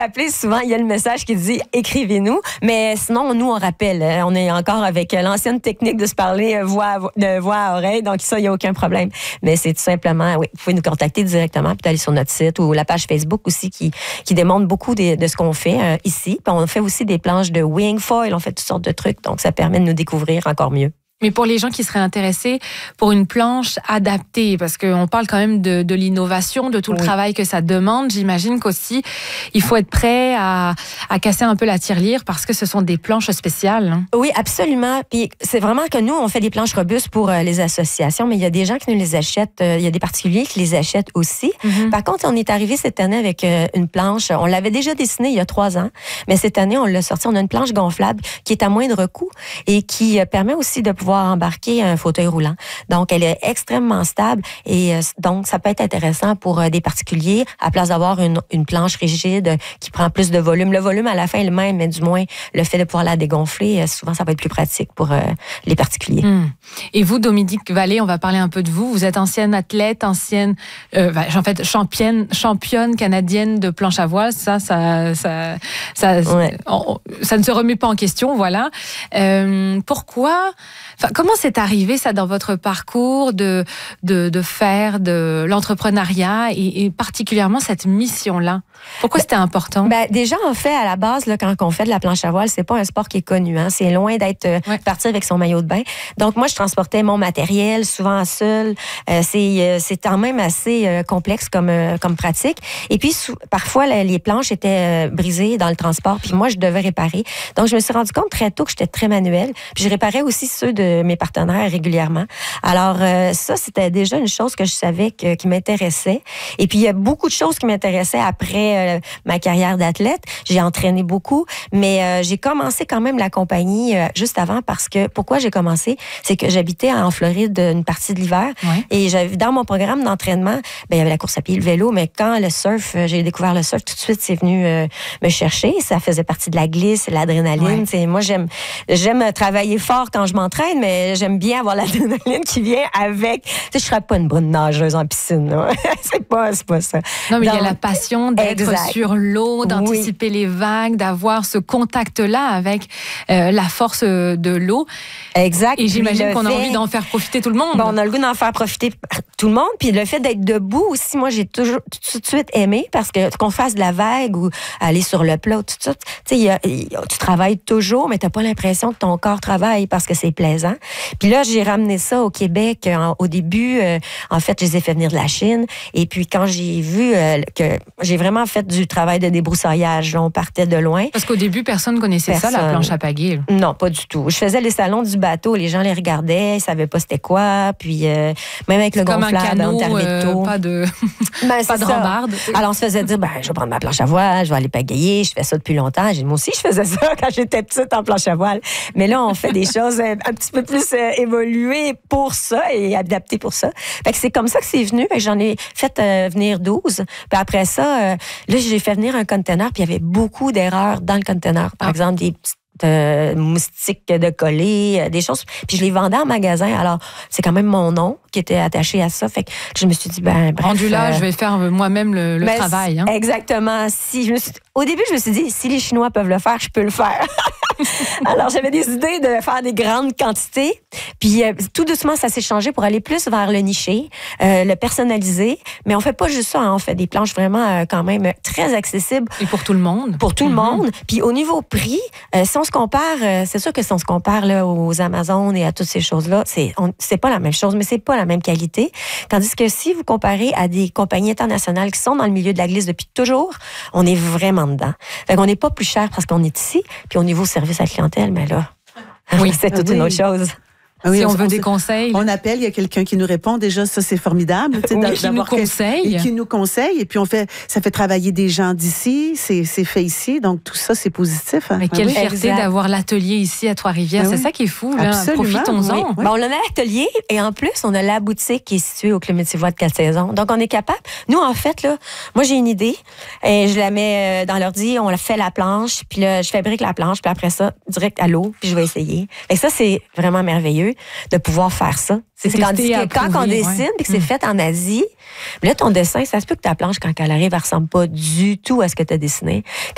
Appelez souvent, il y a le message qui dit « Écrivez-nous », mais sinon, nous, on rappelle. On est encore avec l'ancienne technique de se parler de voix à oreille, donc ça, il n'y a aucun problème. Mais c'est tout simplement, oui, vous pouvez nous contacter directement, puis aller sur notre site ou la page Facebook aussi qui démontre beaucoup de ce qu'on fait ici. Puis on fait aussi des planches de wing foil, on fait toutes sortes de trucs, donc ça permet de nous découvrir encore mieux. Mais pour les gens qui seraient intéressés pour une planche adaptée, parce qu'on parle quand même de l'innovation, de tout le travail que ça demande, j'imagine qu'aussi, il faut être prêt à casser un peu la tirelire parce que ce sont des planches spéciales. Hein. Oui, absolument. Puis c'est vraiment que nous, on fait des planches robustes pour les associations, mais il y a des gens qui nous les achètent, il y a des particuliers qui les achètent aussi. Mm-hmm. Par contre, on est arrivé cette année avec une planche, on l'avait déjà dessinée il y a 3 ans, mais cette année, on l'a sortie, on a une planche gonflable qui est à moindre coût et qui permet aussi de pouvoir embarquer un fauteuil roulant. Donc, elle est extrêmement stable et donc, ça peut être intéressant pour des particuliers à place d'avoir une planche rigide qui prend plus de volume. Le volume, à la fin, est le même, mais du moins, le fait de pouvoir la dégonfler, souvent, ça va être plus pratique pour les particuliers. Et vous, Dominique Vallée, on va parler un peu de vous. Vous êtes ancienne athlète, championne canadienne de planche à voile. Ça ne se remet pas en question, voilà. Pourquoi... comment c'est arrivé, ça, dans votre parcours de faire de l'entrepreneuriat et particulièrement cette mission-là? Pourquoi c'était important? Déjà, en fait, à la base, là, quand on fait de la planche à voile, c'est pas un sport qui est connu. Hein? C'est loin d'être parti avec son maillot de bain. Donc, moi, je transportais mon matériel, souvent seul. C'est quand même assez complexe comme pratique. Et puis, parfois, les planches étaient brisées dans le transport, puis moi, je devais réparer. Donc, je me suis rendu compte très tôt que j'étais très manuelle. Puis, je réparais aussi ceux de mes partenaires régulièrement. Alors, ça, c'était déjà une chose que je savais qui m'intéressait. Et puis, il y a beaucoup de choses qui m'intéressaient après ma carrière d'athlète. J'ai entraîné beaucoup, mais j'ai commencé quand même la compagnie juste avant parce que, pourquoi j'ai commencé? C'est que j'habitais en Floride une partie de l'hiver et dans mon programme d'entraînement, il y avait la course à pied, le vélo, mais quand le surf, j'ai découvert le surf, tout de suite, c'est venu me chercher. Ça faisait partie de la glisse, l'adrénaline. Moi, j'aime travailler fort quand je m'entraîne, mais j'aime bien avoir l'adrénaline qui vient avec. Je ne serais pas une bonne nageuse en piscine. c'est pas ça. Non, mais il y a la passion d'être sur l'eau, d'anticiper les vagues, d'avoir ce contact-là avec la force de l'eau. Exact. Et j'imagine qu'on a envie d'en faire profiter tout le monde. On a le goût d'en faire profiter tout le monde. Puis le fait d'être debout aussi, moi, j'ai toujours tout de suite aimé parce que qu'on fasse de la vague ou aller sur le plat, tout ça, tu travailles toujours, mais tu n'as pas l'impression que ton corps travaille parce que c'est plaisant. Puis là, j'ai ramené ça au Québec. Au début, en fait, je les ai fait venir de la Chine. Et puis, quand j'ai vu que j'ai vraiment fait du travail de débroussaillage, on partait de loin. Parce qu'au début, personne ne connaissait ça, la planche à pagaie. Non, pas du tout. Je faisais les salons du bateau, les gens les regardaient, ils ne savaient pas c'était quoi. Puis, même avec le gonflable, on t'arrivait tôt. Pas de rambarde. Alors, on se faisait dire, je vais prendre ma planche à voile, je vais aller pagayer. Je fais ça depuis longtemps. Moi aussi, je faisais ça quand j'étais petite en planche à voile. Mais là, on fait des choses un petit peu plus évoluées pour ça et adaptées pour ça. Fait que c'est comme ça que c'est venu. Fait que j'en ai fait venir 12. Puis après ça, là, j'ai fait venir un conteneur, puis il y avait beaucoup d'erreurs dans le conteneur. Par exemple, des petites moustiques de coller, des choses. Puis je les vendais en magasin. Alors, c'est quand même mon nom qui était attaché à ça. Fait que je me suis dit, bref. Rendu là, je vais faire moi-même le travail. Hein. Exactement. Au début, je me suis dit, si les Chinois peuvent le faire, je peux le faire. Alors, j'avais des idées de faire des grandes quantités. Puis, tout doucement, ça s'est changé pour aller plus vers le niché, le personnalisé. Mais on fait pas juste ça. Hein. On fait des planches vraiment quand même très accessibles. Et pour tout le monde. Pour tout le monde. Puis, au niveau prix, si on se compare, c'est sûr que si on se compare là, aux Amazones et à toutes ces choses-là, c'est pas la même chose, mais c'est pas la même qualité. Tandis que si vous comparez à des compagnies internationales qui sont dans le milieu de la glisse depuis toujours, on est vraiment dedans. Fait qu'on n'est pas plus cher parce qu'on est ici, puis au niveau service à la clientèle, mais là, c'est toute une autre chose. Oui, si on veut des conseils. On appelle, il y a quelqu'un qui nous répond. Déjà, ça, c'est formidable. Qui nous conseille. Et qui nous conseille. Et puis, ça fait travailler des gens d'ici. C'est fait ici. Donc, tout ça, c'est positif. Hein? Mais quelle fierté d'avoir l'atelier ici à Trois-Rivières. C'est ça qui est fou. Là. Profitons-en. Oui. On a l'atelier et en plus, on a la boutique qui est située au Club Métivois de Quatre-Saisons. Donc, on est capable. Nous, en fait, là, moi, j'ai une idée. Et je la mets dans l'ordi. On fait la planche. Puis là, je fabrique la planche. Puis après ça, direct à l'eau. Puis je vais essayer. Et ça, c'est vraiment merveilleux de pouvoir faire ça. Tandis que quand on dessine et que c'est fait en Asie, là, ton dessin, ça se peut que ta planche, quand elle arrive, elle ressemble pas du tout à ce que tu as dessiné.